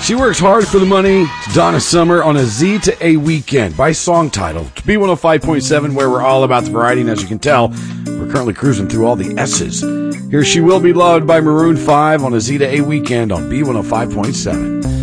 She works hard for the money. Donna Summer on a Z to A weekend by song title. To B105.7, where we're all about the variety, and as you can tell, we're currently cruising through all the S's. Here She Will Be Loved by Maroon 5 on a Z to A weekend on B105.7.